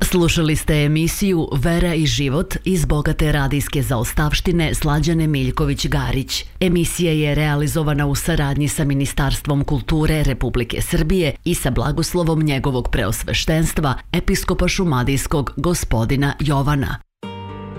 Slušali ste emisiju Vera i život iz bogate radijske zaostavštine Slađane Miljković-Garić. Emisija je realizovana u saradnji sa Ministarstvom kulture Republike Srbije i sa blagoslovom njegovog preosveštenstva, episkopa šumadijskog gospodina Jovana.